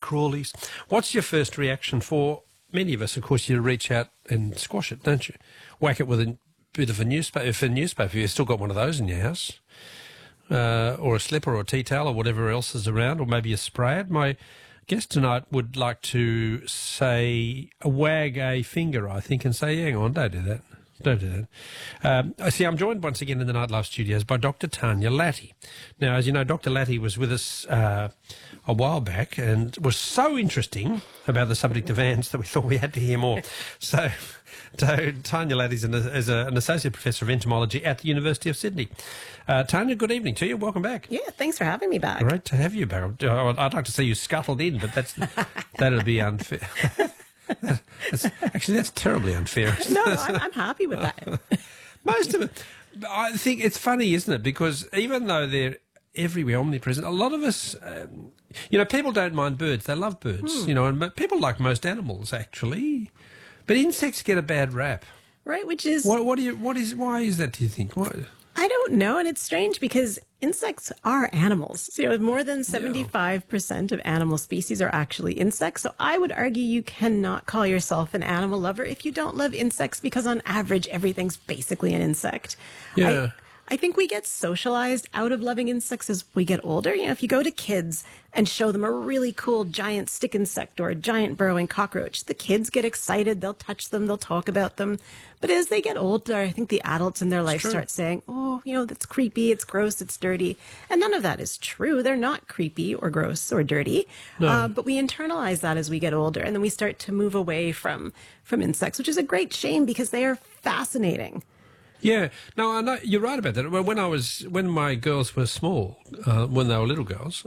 crawlies. What's your first reaction? For many of us, of course, you reach out and squash it, don't you? Whack it with a bit of a newspaper. If a newspaper, you've still got one of those in your house, or a slipper or a tea towel or whatever else is around, or maybe you spray it. My guest tonight would like to say, wag a finger, I think, and say, hang on, don't do that. Don't do that. I see, I'm joined once again in the Nightlife studios by Dr. Tanya Latty. Now, as you know, Dr. Latty was with us a while back and was so interesting about the subject of ants that we thought we had to hear more. So Tanya Latty is an associate professor of entomology at the University of Sydney. Tanya, good evening to you. Welcome back. Yeah, thanks for having me back. Great to have you back. I'd like to see you scuttled in, but that'd be unfair. That's terribly unfair. No, I'm happy with that. Most of it, I think it's funny, isn't it? Because even though they're everywhere, omnipresent, a lot of us, people don't mind birds. They love birds, and people like most animals, actually. But insects get a bad rap. Right, which is... Why is that, do you think? What? I don't know, and it's strange because insects are animals. So, more than 75% of animal species are actually insects. So I would argue you cannot call yourself an animal lover if you don't love insects, because on average, everything's basically an insect. Yeah. I think we get socialized out of loving insects as we get older. If you go to kids and show them a really cool giant stick insect or a giant burrowing cockroach, the kids get excited, they'll touch them, they'll talk about them. But as they get older, I think the adults in their life start saying, that's creepy, it's gross, it's dirty. And none of that is true. They're not creepy or gross or dirty. No. But we internalize that as we get older, and then we start to move away from insects, which is a great shame because they are fascinating. Yeah, no, I know you're right about that. When my girls were small, when they were little girls,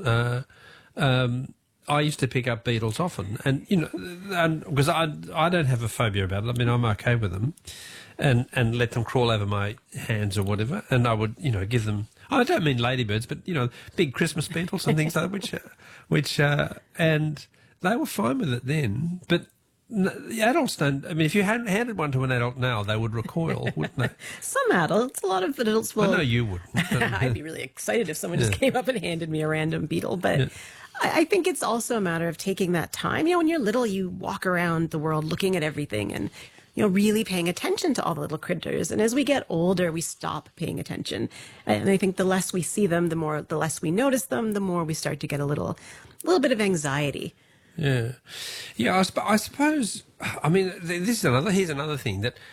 I used to pick up beetles often, and because I don't have a phobia about it. I mean, I'm okay with them, and let them crawl over my hands or whatever, and I would give them. I don't mean ladybirds, but big Christmas beetles and things like that, which and they were fine with it then, but. The adults don't. I mean, if you hadn't handed one to an adult now, they would recoil, wouldn't they? Some adults, a lot of adults will. I know you wouldn't. I'd be really excited if someone just came up and handed me a random beetle. But I think it's also a matter of taking that time. When you're little, you walk around the world looking at everything and really paying attention to all the little critters. And as we get older, we stop paying attention. And I think the less we see them, the less we notice them, the more we start to get a little bit of anxiety. Yeah. I suppose. I mean, here's another thing that